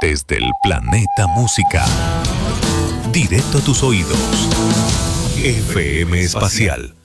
Desde el planeta música, directo a tus oídos. FM Espacial.